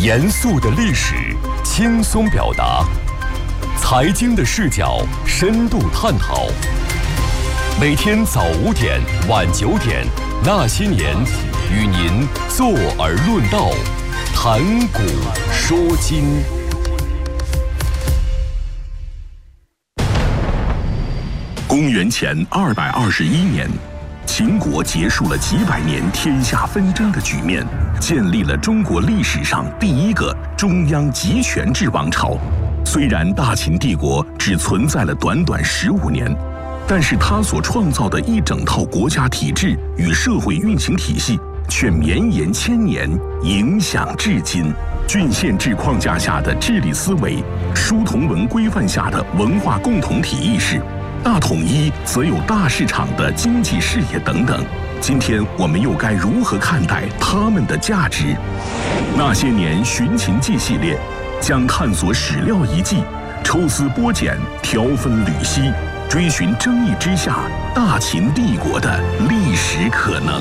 严肃的历史，轻松表达；财经的视角，深度探讨。每天早5点、晚9点，那些年，与您坐而论道，谈古说今。公元前221年，秦国结束了几百年天下纷争的局面，建立了中国历史上第一个中央集权制王朝。虽然大秦帝国只存在了短短15年，但是它所创造的一整套国家体制与社会运行体系却绵延千年，影响至今。郡县制框架下的治理思维，书同文规范下的文化共同体意识，大统一则有大市场的经济视野等等。今天我们又该如何看待他们的价值？那些年寻秦记系列将探索史料遗迹，抽丝剥茧，条分缕析，追寻争议之下大秦帝国的历史可能。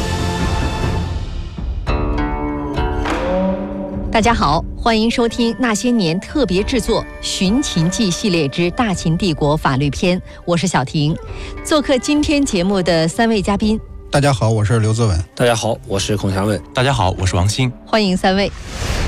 大家好，欢迎收听那些年特别制作《寻秦记》系列之大秦帝国法律篇，我是小婷。做客今天节目的3位嘉宾。 大家好，我是刘泽文。 大家好，我是孔祥文。 大家好，我是王鑫。 欢迎3位。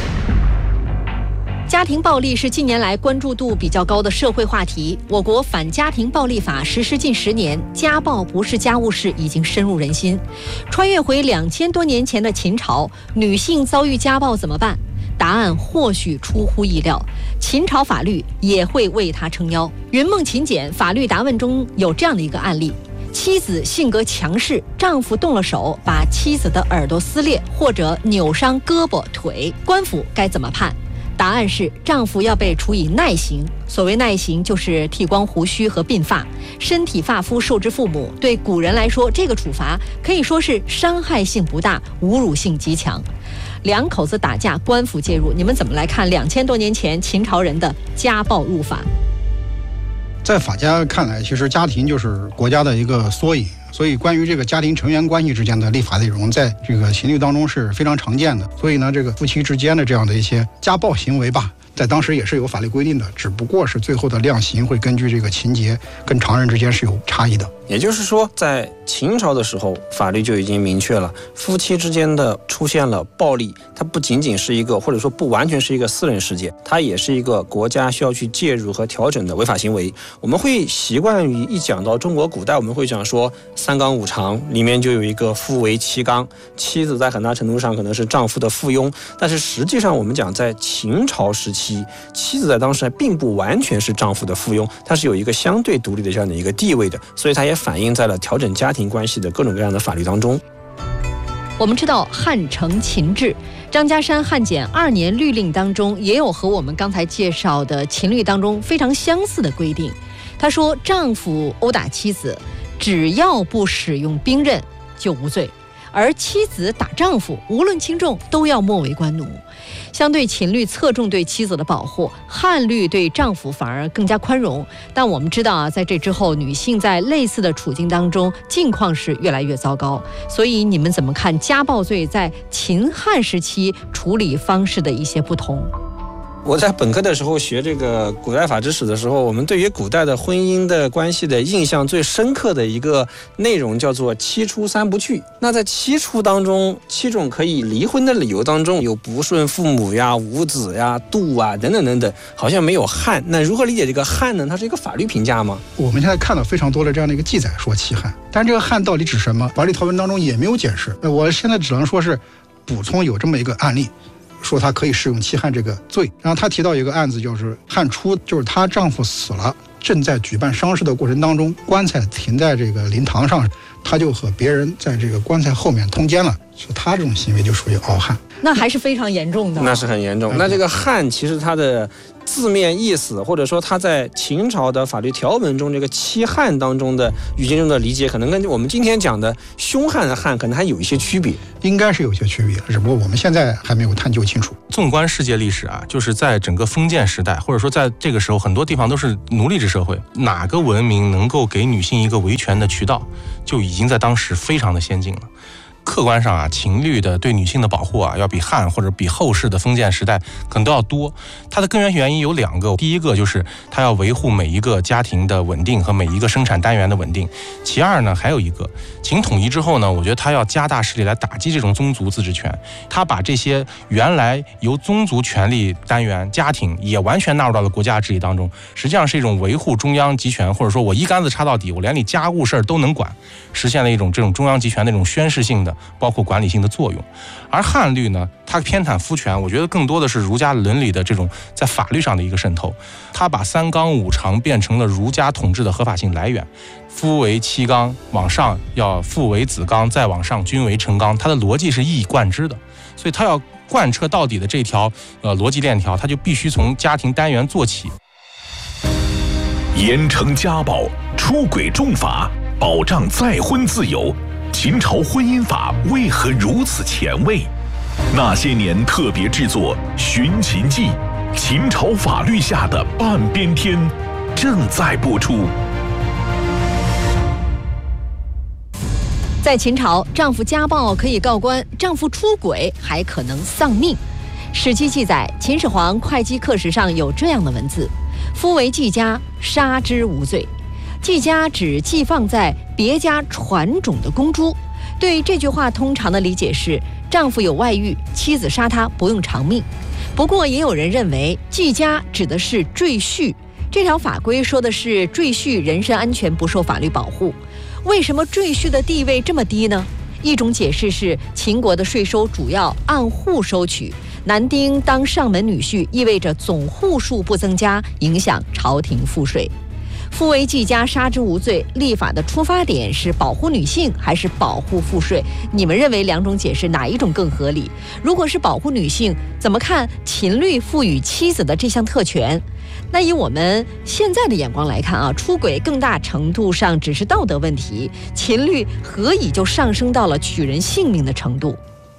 家庭暴力是近年来关注度比较高的社会话题。我国反家庭暴力法实施近10年，家暴不是家务事已经深入人心。穿越回2000多年前的秦朝，女性遭遇家暴怎么办？答案或许出乎意料，秦朝法律也会为他撑腰。云梦秦简法律答问中有这样的一个案例：妻子性格强势，丈夫动了手，把妻子的耳朵撕裂或者扭伤胳膊腿，官府该怎么判？答案是丈夫要被处以耐刑。所谓耐刑，就是剃光胡须和鬓发，身体发肤受之父母。对古人来说，这个处罚可以说是伤害性不大，侮辱性极强。两口子打架，官府介入，你们怎么来看2000多年前秦朝人的家暴入法？ 在法家看来，其实家庭就是国家的一个缩影，所以关于这个家庭成员关系之间的立法内容，在这个秦律当中是非常常见的。所以呢，这个夫妻之间的这样的一些家暴行为吧，在当时也是有法律规定的，只不过是最后的量刑会根据这个情节跟常人之间是有差异的。 也就是说，在秦朝的时候，法律就已经明确了，夫妻之间的出现了暴力，它不仅仅是一个，或者说不完全是一个私人事件，它也是一个国家需要去介入和调整的违法行为。我们会习惯于一讲到中国古代，我们会讲说3纲5常里面就有一个夫为妻纲，妻子在很大程度上可能是丈夫的附庸，但是实际上我们讲在秦朝时期，妻子在当时并不完全是丈夫的附庸，她是有一个相对独立的这样的一个地位的，所以它也反映在了调整家庭关系的各种各样的法律当中。 我们知道汉承秦制，张家山汉简2年律令当中也有和我们刚才介绍的秦律当中非常相似的规定。他说，丈夫殴打妻子，只要不使用兵刃就无罪，而妻子打丈夫，无论轻重都要没为官奴。相对秦律侧重对妻子的保护，汉律对丈夫反而更加宽容。但我们知道在这之后，女性在类似的处境当中，境况是越来越糟糕。所以你们怎么看家暴罪在秦汉时期处理方式的一些不同？ 我在本科的时候学这个古代法制史的时候，我们对于古代的婚姻的关系的印象最深刻的一个内容叫做7出3不去。那在7出当中，7种可以离婚的理由当中，有不顺父母呀、无子呀、妒啊等等等等，好像没有汉。那如何理解这个汉呢？它是一个法律评价吗？ 我们现在看到非常多的这样的一个记载说弃汉，但这个汉到底指什么？法律条文当中也没有解释。我现在只能说是补充有这么一个案例，说他可以适用弃汉这个罪。然后他提到一个案子，就是汉初，就是她丈夫死了，正在举办丧事的过程当中，棺材停在这个灵堂上，她就和别人在这个棺材后面通奸了，是她这种行为就属于媪汉。 那还是非常严重的。 那是很严重。那这个汉其实它的字面意思，或者说它在秦朝的法律条文中，这个妻汉当中的语境中的理解，可能跟我们今天讲的凶悍的汉可能还有一些区别。 应该是有些区别，只不过我们现在还没有探究清楚。 纵观世界历史啊，就是在整个封建时代，或者说在这个时候，很多地方都是奴隶制社会，哪个文明能够给女性一个维权的渠道，就已经在当时非常的先进了。 客观上啊，秦律的对女性的保护啊，要比汉或者比后世的封建时代可能都要多。它的根源原因有2个，第一个就是它要维护每一个家庭的稳定和每一个生产单元的稳定。其二呢，还有一个，秦统一之后呢，我觉得它要加大势力来打击这种宗族自治权。它把这些原来由宗族权力单元家庭也完全纳入到了国家治理当中，实际上是一种维护中央集权，或者说我一竿子插到底，我连你家务事儿都能管，实现了一种这种中央集权的一种宣示性的包括管理性的作用。而汉律呢，它偏袒夫权，我觉得更多的是儒家伦理的这种在法律上的一个渗透。它把3纲5常变成了儒家统治的合法性来源，夫为妻纲，往上要父为子纲，再往上君为臣纲，它的逻辑是一以贯之的。所以它要贯彻到底的这条逻辑链条，它就必须从家庭单元做起。 严惩家暴、出轨重罚，保障再婚自由。秦朝婚姻法为何如此前卫？那些年特别制作《寻秦记》，秦朝法律下的半边天，正在播出。 在秦朝，丈夫家暴可以告官，丈夫出轨还可能丧命。史记记载，秦始皇会稽刻石上有这样的文字：夫为季家，杀之无罪。季家指寄放在别家传种的公猪。对这句话通常的理解是，丈夫有外遇，妻子杀他不用偿命。不过也有人认为，季家指的是赘婿。这条法规说的是赘婿人身安全不受法律保护。为什么赘婿的地位这么低呢？一种解释是秦国的税收主要按户收取，男丁当上门女婿意味着总户数不增加，影响朝廷赋税。夫为季家，杀之无罪，立法的出发点是保护女性还是保护赋税？你们认为2种解释哪一种更合理？如果是保护女性，怎么看秦律赋予妻子的这项特权？那以我们现在的眼光来看啊，出轨更大程度上只是道德问题，秦律何以就上升到了取人性命的程度？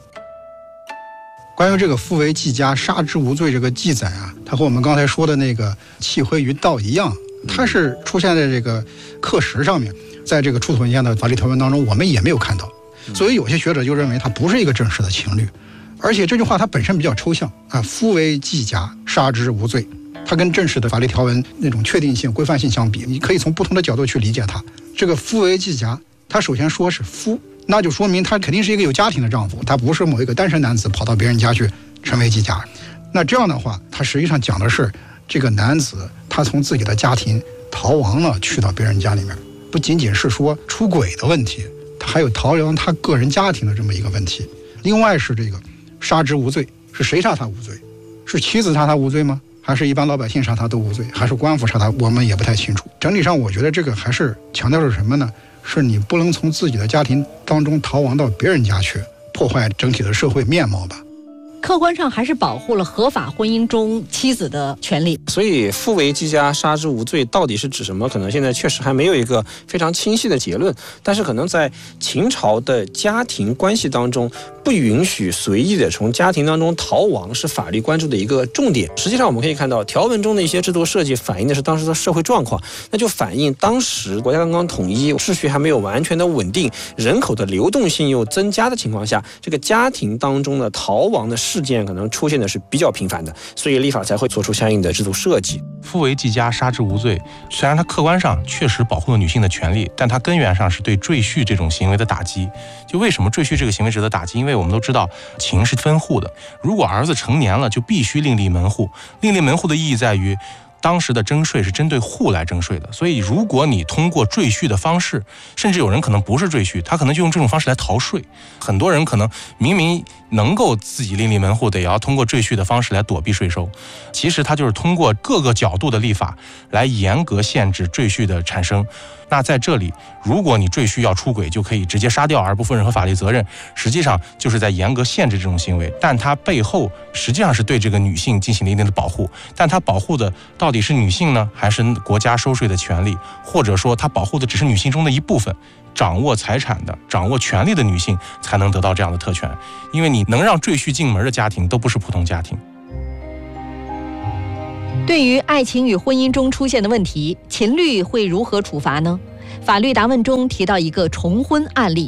关于这个夫为季家，杀之无罪这个记载啊，它和我们刚才说的那个弃灰于道一样，它是出现在这个刻石上面，在这个出土文献的法律条文当中，我们也没有看到。所以有些学者就认为它不是一个正式的秦律，而且这句话它本身比较抽象啊，夫为季家，杀之无罪。它跟正式的法律条文那种确定性、规范性相比，你可以从不同的角度去理解它。这个夫为季家，他首先说是夫，那就说明他肯定是一个有家庭的丈夫，他不是某一个单身男子跑到别人家去成为季家。那这样的话，他实际上讲的是这个男子他从自己的家庭逃亡了，去到别人家里面，不仅仅是说出轨的问题，他还有逃亡他个人家庭的这么一个问题。另外是这个杀之无罪，是谁杀他无罪？是妻子杀他无罪吗？还是一般老百姓杀他都无罪？还是官府杀他？我们也不太清楚。整体上我觉得这个还是强调是什么呢？是你不能从自己的家庭当中逃亡到别人家去，破坏整体的社会面貌吧。 客观上还是保护了合法婚姻中妻子的权利。 所以夫为季家，杀之无罪到底是指什么？可能现在确实还没有一个非常清晰的结论，但是可能在秦朝的家庭关系当中，不允许随意的从家庭当中逃亡是法律关注的一个重点。实际上我们可以看到条文中的一些制度设计反映的是当时的社会状况，那就反映当时国家刚刚统一，秩序还没有完全的稳定，人口的流动性又增加的情况下，这个家庭当中的逃亡的事件可能出现的是比较频繁的，所以立法才会做出相应的制度设计。 夫为季家，杀之无罪，虽然它客观上确实保护了女性的权利，但它根源上是对赘婿这种行为的打击。就为什么赘婿这个行为值得打击？因为我们都知道秦是分户的，如果儿子成年了，就必须另立门户。另立门户的意义在于当时的征税是针对户来征税的，所以如果你通过赘婿的方式，甚至有人可能不是赘婿，他可能就用这种方式来逃税。很多人可能明明能够自己另立门户的，也要通过赘婿的方式来躲避税收。其实他就是通过各个角度的立法来严格限制赘婿的产生。那在这里，如果你赘婿要出轨，就可以直接杀掉而不负任何法律责任，实际上就是在严格限制这种行为，但它背后实际上是对这个女性进行了一定的保护。但它保护的到底是女性呢，还是国家收税的权利？或者说它保护的只是女性中的一部分？掌握财产的、掌握权力的女性才能得到这样的特权，因为你能让赘婿进门的家庭都不是普通家庭。 对于爱情与婚姻中出现的问题，秦律会如何处罚呢？法律答问中提到一个重婚案例，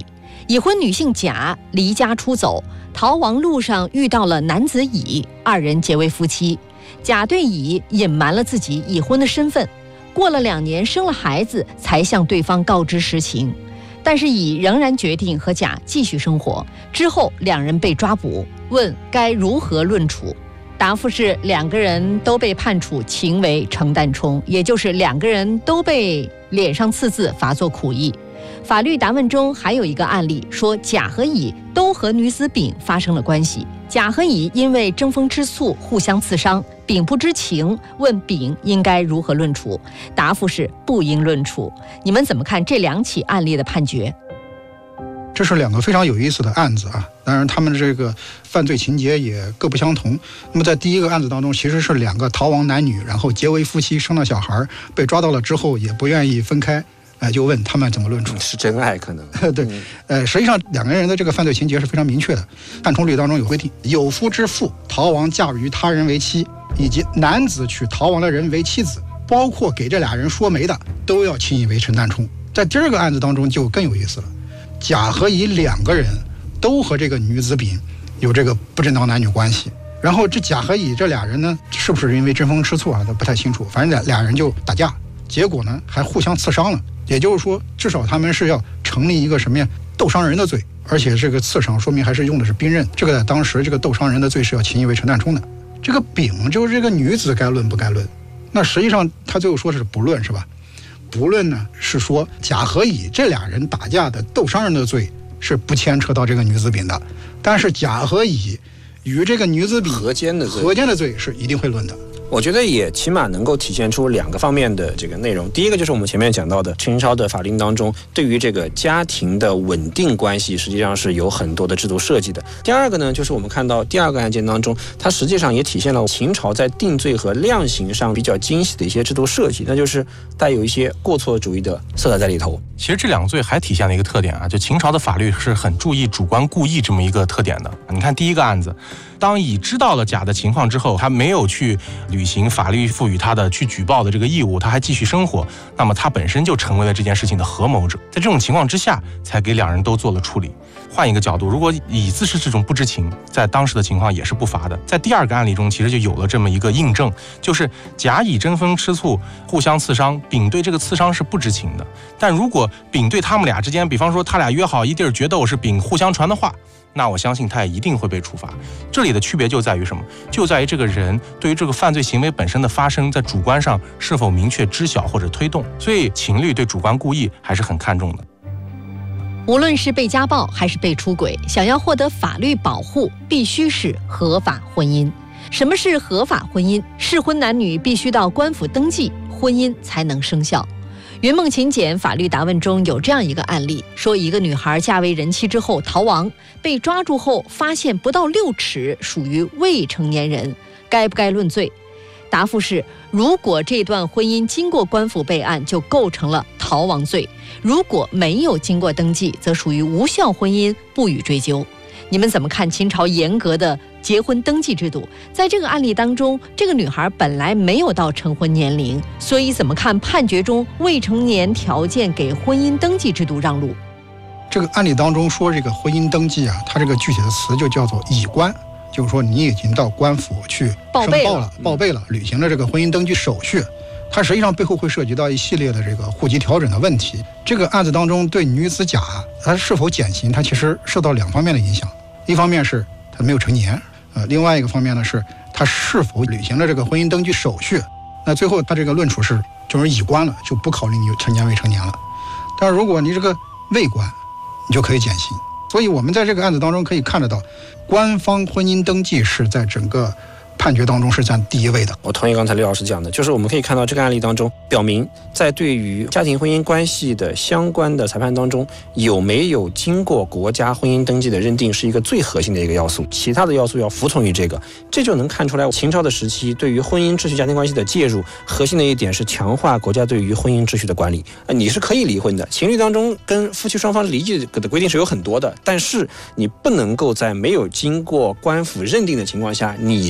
已婚女性甲离家出走，逃亡路上遇到了男子乙，二人结为夫妻。甲对乙隐瞒了自己已婚的身份，过了2年生了孩子，才向对方告知实情。但是乙仍然决定和甲继续生活。之后2人被抓捕，问该如何论处。答复是2个人都被判处情为承担冲，也就是2个人都被脸上刺字，罚作苦役。法律答问中还有一个案例，说甲和乙都和女子丙发生了关系，甲和乙因为争风吃醋互相刺伤，丙不知情，问丙应该如何论处，答复是不应论处。你们怎么看这2起案例的判决？ 这是2个非常有意思的案子啊，当然他们的这个犯罪情节也各不相同。那么在第一个案子当中，其实是2个逃亡男女，然后结为夫妻，生了小孩，被抓到了之后也不愿意分开，就问他们怎么论处。 是真爱可能对，实际上2个人的这个犯罪情节是非常明确的。判冲律当中有规定，有夫之妇逃亡嫁于他人为妻，以及男子娶逃亡的人为妻子，包括给这2人说媒的，都要轻以为承担冲。在第2个案子当中就更有意思了，甲和乙2个人都和这个女子丙有这个不正当男女关系，然后这甲和乙这2人呢，是不是因为争风吃醋啊，都不太清楚，反正俩人就打架，结果呢还互相刺伤了。也就是说，至少他们是要成立一个什么呀，斗伤人的罪，而且这个刺伤说明还是用的是兵刃，这个在当时这个斗伤人的罪是要轻以为承担冲的。这个丙就是这个女子该论不该论，那实际上他最后说是不论，是吧？不论呢是说甲和乙这2人打架的斗伤人的罪是不牵扯到这个女子丙的，但是甲和乙与这个女子丙合奸的罪是一定会论的。 我觉得也起码能够体现出2个方面的这个内容。第一个就是我们前面讲到的，清朝的法令当中对于这个家庭的稳定关系实际上是有很多的制度设计的。第2个呢，就是我们看到第2个案件当中，它实际上也体现了秦朝在定罪和量刑上比较精细的一些制度设计，那就是带有一些过错主义的色彩在里头。 其实这2个罪还体现了一个特点啊，就秦朝的法律是很注意主观故意这么一个特点的。你看第1个案子，当乙知道了甲的情况之后，他没有去履行法律赋予他的去举报的这个义务，他还继续生活，那么他本身就成为了这件事情的合谋者。在这种情况之下，才给2人都做了处理。换一个角度，如果乙自是这种不知情，在当时的情况也是不罚的。在第2个案例中，其实就有了这么一个印证，就是甲乙争风吃醋，互相刺伤，丙对这个刺伤是不知情的。但如果丙对他们俩之间，比方说他俩约好一地儿决斗，是丙互相传的话，那我相信他也一定会被处罚。这里的区别就在于什么？就在于这个人对于这个犯罪行为本身的发生，在主观上是否明确知晓或者推动。所以秦律对主观故意还是很看重的。 无论是被家暴还是被出轨，想要获得法律保护，必须是合法婚姻。什么是合法婚姻？适婚男女必须到官府登记，婚姻才能生效。云梦秦简法律答问中有这样一个案例，说一个女孩嫁为人妻之后逃亡，被抓住后发现不到6尺，属于未成年人，该不该论罪？答复是，如果这段婚姻经过官府备案，就构成了逃亡罪；如果没有经过登记，则属于无效婚姻，不予追究。你们怎么看秦朝严格的结婚登记制度？在这个案例当中，这个女孩本来没有到成婚年龄，所以怎么看判决中未成年条件给婚姻登记制度让路？ 这个案例当中说这个婚姻登记啊，它这个具体的词就叫做已官，就是说你已经到官府去申报备了，履行了这个婚姻登记手续。它实际上背后会涉及到一系列的这个户籍调整的问题。这个案子当中对女子甲她是否减刑，它其实受到2方面的影响。一方面是她没有成年，另外一个方面呢是她是否履行了这个婚姻登记手续。那最后她这个论处是就是已官了，就不考虑你成年未成年了。但是如果你这个未官，你就可以减刑。所以我们在这个案子当中可以看得到，官方婚姻登记是在整个判决当中是占第1位的。 我同意刚才刘老师讲的，就是我们可以看到这个案例当中表明，在对于家庭婚姻关系的相关的裁判当中，有没有经过国家婚姻登记的认定是一个最核心的一个要素，其他的要素要服从于这个。这就能看出来秦朝的时期对于婚姻秩序家庭关系的介入，核心的一点是强化国家对于婚姻秩序的管理。你是可以离婚的，情律当中跟夫妻双方离异的规定是有很多的，但是你不能够在没有经过官府认定的情况下，你就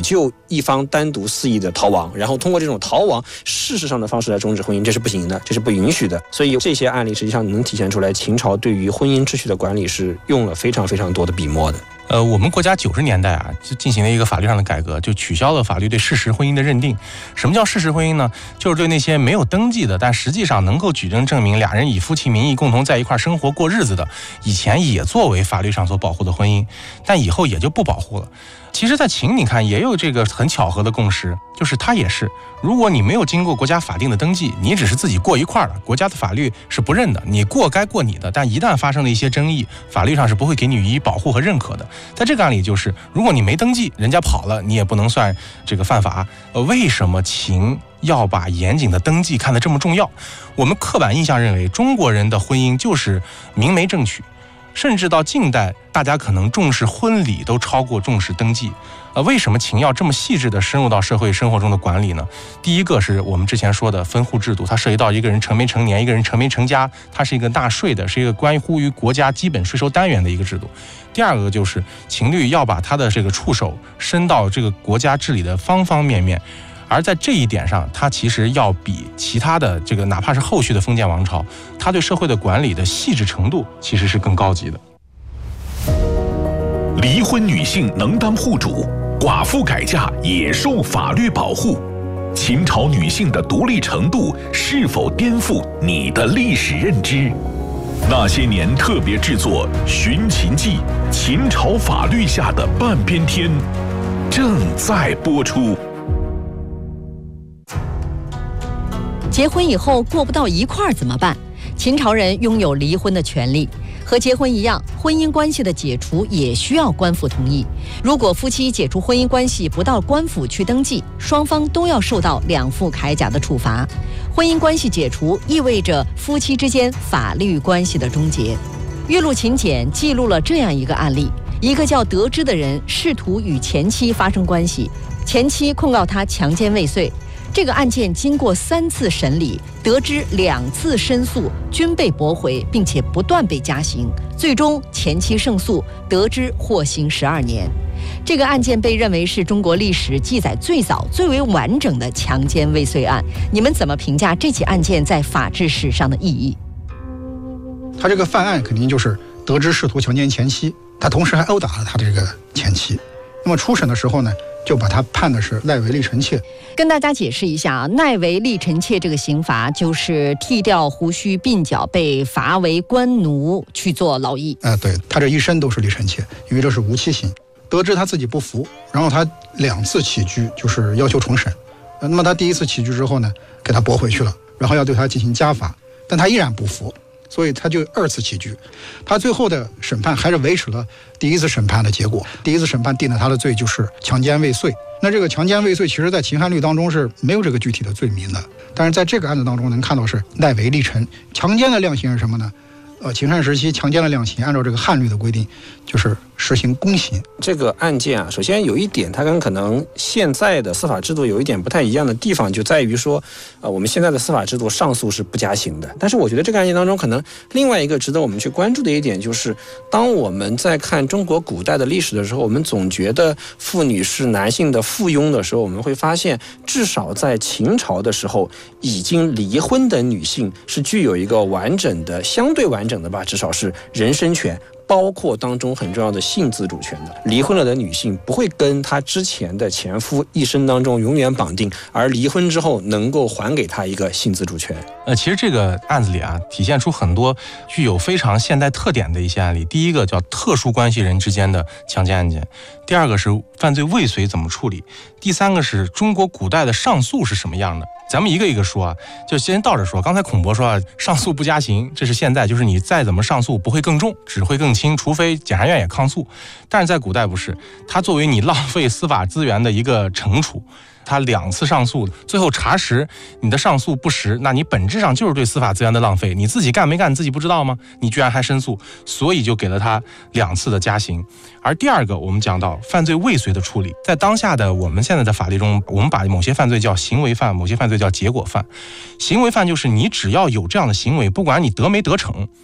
一方单独肆意的逃亡，然后通过这种逃亡事实上的方式来终止婚姻，这是不行的，这是不允许的。所以这些案例实际上能体现出来，秦朝对于婚姻秩序的管理是用了非常非常多的笔墨的。 我们国家90年代啊，就进行了一个法律上的改革，就取消了法律对事实婚姻的认定。什么叫事实婚姻呢？就是对那些没有登记的，但实际上能够举证证明俩人以夫妻名义共同在一块生活过日子的，以前也作为法律上所保护的婚姻，但以后也就不保护了。其实在秦你看也有这个很巧合的共识，就是它也是，如果你没有经过国家法定的登记，你只是自己过一块了，国家的法律是不认的，你过该过你的，但一旦发生了一些争议，法律上是不会给你予以保护和认可的。在这个案例就是，如果你没登记，人家跑了，你也不能算这个犯法。为什么秦要把严谨的登记看得这么重要？我们刻板印象认为中国人的婚姻就是明媒正娶，甚至到近代，大家可能重视婚礼都超过重视登记。为什么秦要这么细致地深入到社会生活中的管理呢？第一个是我们之前说的分户制度，它涉及到一个人成没成年，一个人成没成家，它是一个纳税的，是一个关乎于国家基本税收单元的一个制度。第二个就是秦律要把它的这个触手伸到这个国家治理的方方面面。而在这一点上，它其实要比其他的这个哪怕是后续的封建王朝，它对社会的管理的细致程度其实是更高级的。 离婚女性能当户主，寡妇改嫁也受法律保护。秦朝女性的独立程度是否颠覆你的历史认知？那些年特别制作《寻秦记》，秦朝法律下的半边天，正在播出。 结婚以后过不到一块儿怎么办？秦朝人拥有离婚的权利，和结婚一样，婚姻关系的解除也需要官府同意。如果夫妻解除婚姻关系不到官府去登记，双方都要受到两副铠甲的处罚。婚姻关系解除意味着夫妻之间法律关系的终结。岳麓秦简记录了这样一个案例：一个叫得知的人试图与前妻发生关系，前妻控告他强奸未遂。这个案件经过3次审理，得知2次申诉均被驳回，并且不断被加刑，最终前妻胜诉，得知获刑12年。这个案件被认为是中国历史记载最早、最为完整的强奸未遂案。你们怎么评价这起案件在法治史上的意义？ 他这个犯案肯定就是得知试图强奸前妻，他同时还殴打了他这个前妻。那么初审的时候呢，就把他判的是赖为立臣妾。 跟大家解释一下啊，赖为立臣妾这个刑罚就是剃掉胡须、鬓角，被罚为官奴去做劳役。 对，他这一身都是立臣妾，因为这是无期刑。得知他自己不服，然后他2次起居，就是要求重审。那么他第1次起居之后呢，给他驳回去了，然后要对他进行加罚，但他依然不服。所以他就2次起居，他最后的审判还是维持了第1次审判的结果。第1次审判定了他的罪就是强奸未遂。那这个强奸未遂，其实在秦汉律当中是没有这个具体的罪名的，但是在这个案子当中能看到是赖为立臣。强奸的量刑是什么呢？秦汉时期强奸的量刑，按照这个汉律的规定，就是实行宫刑。 这个案件啊，首先有一点，它跟可能现在的司法制度有一点不太一样的地方，就在于说，我们现在的司法制度上诉是不加刑的。但是我觉得这个案件当中，可能另外一个值得我们去关注的一点，就是当我们在看中国古代的历史的时候，我们总觉得妇女是男性的附庸的时候，我们会发现，至少在秦朝的时候，已经离婚的女性是具有一个完整的、相对完整的吧，至少是人身权，包括当中很重要的性自主权的。离婚了的女性不会跟她之前的前夫一生当中永远绑定，而离婚之后能够还给她一个性自主权。 其实这个案子里啊，体现出很多具有非常现代特点的一些案例。第一个叫特殊关系人之间的强奸案件，第二个是犯罪未遂怎么处理，第三个是中国古代的上诉是什么样的。咱们一个一个说啊，就先倒着说。刚才孔博说啊，上诉不加刑，这是现在，就是你再怎么上诉不会更重，只会更轻，除非检察院也抗诉。但是在古代不是，它作为你浪费司法资源的一个惩处。他2次上诉，最后查实你的上诉不实，那你本质上就是对司法资源的浪费。你自己干没干你自己不知道吗？你居然还申诉，所以就给了他2次的加刑。而第二个，我们讲到犯罪未遂的处理，在当下的我们现在的法律中，我们把某些犯罪叫行为犯，某些犯罪叫结果犯。行为犯就是你只要有这样的行为，不管你得没得逞，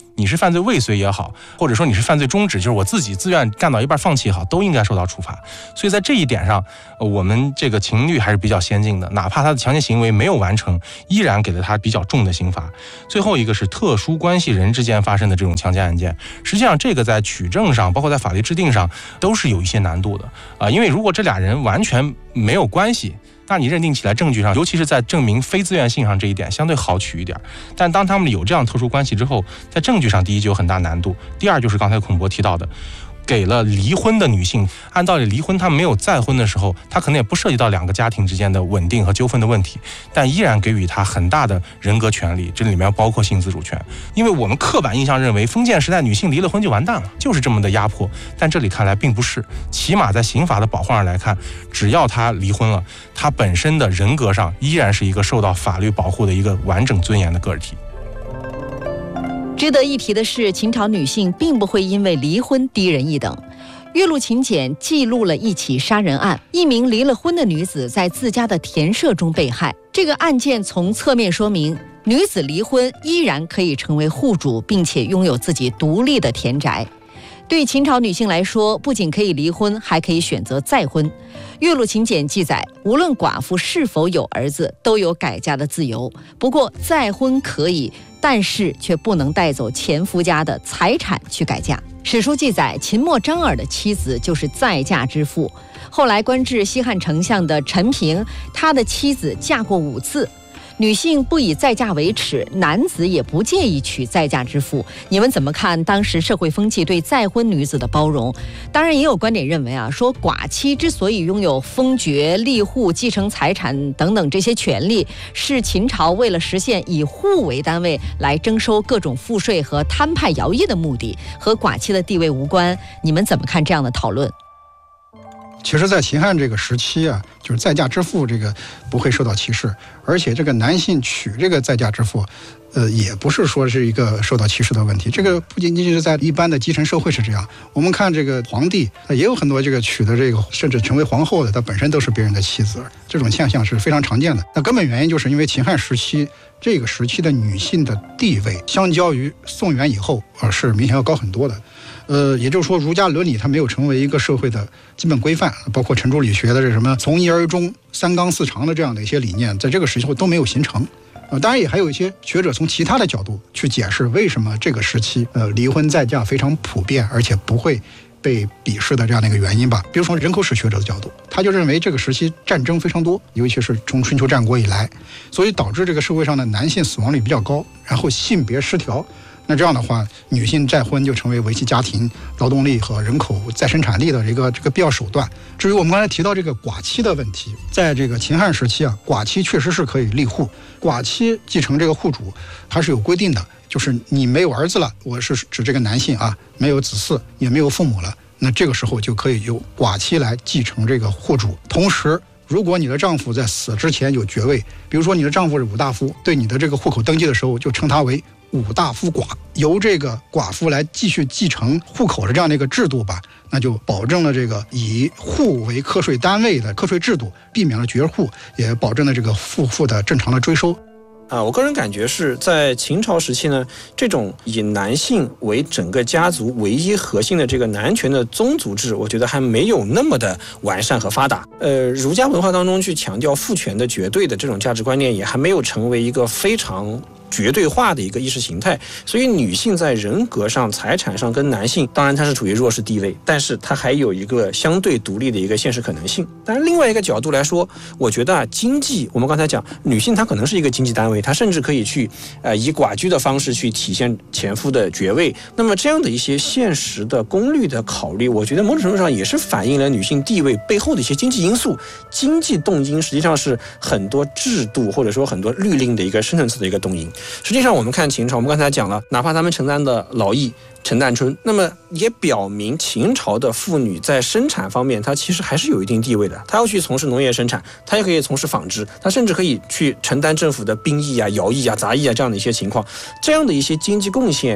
你是犯罪未遂也好，或者说你是犯罪中止，就是我自己自愿干到一半放弃也好，都应该受到处罚。所以在这一点上，我们这个情律还是比较先进的，哪怕他的强奸行为没有完成，依然给了他比较重的刑罚。最后一个是特殊关系人之间发生的这种强奸案件，实际上这个在取证上，包括在法律制定上都是有一些难度的因为如果这俩人完全没有关系，那你认定起来证据上，尤其是在证明非自愿性上这一点相对好取一点。但当他们有这样特殊关系之后，在证据上第一就有很大难度，第二就是刚才孔博提到的，给了离婚的女性，按道理离婚她没有再婚的时候，她可能也不涉及到两个家庭之间的稳定和纠纷的问题，但依然给予她很大的人格权利，这里面包括性自主权。因为我们刻板印象认为封建时代女性离了婚就完蛋了，就是这么的压迫，但这里看来并不是，起码在刑法的保护上来看，只要她离婚了，她本身的人格上依然是一个受到法律保护的一个完整尊严的个体。 值得一提的是，秦朝女性并不会因为离婚低人一等。岳麓秦简记录了一起杀人案，一名离了婚的女子在自家的田舍中被害。这个案件从侧面说明，女子离婚依然可以成为户主，并且拥有自己独立的田宅。对秦朝女性来说，不仅可以离婚，还可以选择再婚。岳麓秦简记载，无论寡妇是否有儿子，都有改嫁的自由。不过再婚可以，但是却不能带走前夫家的财产去改嫁。史书记载，秦末张耳的妻子就是再嫁之妇。后来官至西汉丞相的陈平，他的妻子嫁过5次。女性不以再嫁为耻，男子也不介意娶再嫁之妇。你们怎么看当时社会风气对再婚女子的包容？当然也有观点认为说寡妻之所以拥有封爵、立户、继承财产等等这些权利，是秦朝为了实现以户为单位来征收各种赋税和摊派徭役的目的，和寡妻的地位无关。你们怎么看这样的讨论？ 其实在秦汉这个时期就是再嫁之妇这个不会受到歧视，而且这个男性娶这个再嫁之妇也不是说是一个受到歧视的问题。这个不仅仅是在一般的基层社会是这样，我们看这个皇帝也有很多这个娶的这个甚至成为皇后的，他本身都是别人的妻子，这种现象是非常常见的。那根本原因就是因为秦汉时期这个时期的女性的地位相较于宋元以后是明显要高很多的。也就是说儒家伦理它没有成为一个社会的基本规范，包括程朱理学的这什么从一而终、三纲四常的这样的一些理念，在这个时期都没有形成。当然也还有一些学者从其他的角度去解释为什么这个时期离婚再嫁非常普遍，而且不会被鄙视的这样的一个原因吧。比如从人口史学者的角度，他就认为这个时期战争非常多，尤其是从春秋战国以来，所以导致这个社会上的男性死亡率比较高，然后性别失调。那这样的话，女性再婚就成为维系家庭劳动力和人口再生产力的这个必要手段。至于我们刚才提到这个寡妻的问题，在这个秦汉时期寡妻确实是可以立户，寡妻继承这个户主它是有规定的，就是你没有儿子了，我是指这个男性没有子嗣也没有父母了，那这个时候就可以由寡妻来继承这个户主。同时如果你的丈夫在死之前有爵位，比如说你的丈夫是五大夫，对你的这个户口登记的时候就称他为五大夫寡，由这个寡妇来继续继承户口的这样的一个制度吧，那就保证了这个以户为课税单位的课税制度，避免了绝户，也保证了这个富户的正常的追收。 我个人感觉是在秦朝时期呢，这种以男性为整个家族唯一核心的这个男权的宗族制，我觉得还没有那么的完善和发达。儒家文化当中去强调父权的绝对的这种价值观念，也还没有成为一个非常绝对化的一个意识形态，所以女性在人格上、财产上跟男性，当然她是处于弱势地位，但是她还有一个相对独立的一个现实可能性。当然，另外一个角度来说，我觉得经济，我们刚才讲，女性她可能是一个经济单位，她甚至可以去以寡居的方式去体现前夫的爵位。那么这样的一些现实的功利的考虑，我觉得某种程度上也是反映了女性地位背后的一些经济因素。经济动因实际上是很多制度或者说很多律令的一个深层次的一个动因。实际上我们看秦朝，我们刚才讲了，哪怕他们承担的劳役陈旦春，那么也表明秦朝的妇女在生产方面她其实还是有一定地位的，她要去从事农业生产，她也可以从事纺织，她甚至可以去承担政府的兵役徭役杂役这样的一些情况。这样的一些经济贡献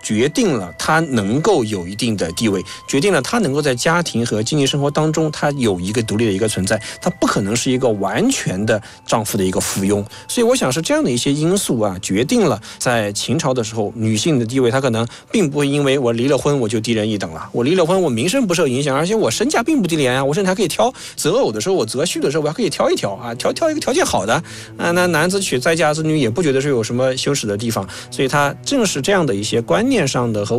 决定了她能够有一定的地位，决定了她能够在家庭和经济生活当中她有一个独立的一个存在，她不可能是一个完全的丈夫的一个附庸。所以我想是这样的一些因素啊，决定了在秦朝的时候女性的地位，她可能并不会因为我离了婚我就低人一等了，我离了婚我名声不受影响，而且我身价并不低廉啊，我甚至还可以挑择偶的时候，我择婿的时候我还可以挑一挑啊，挑一个条件好的啊，那男子娶在家之女也不觉得是有什么羞耻的地方。所以他正是这样的一些观念上的和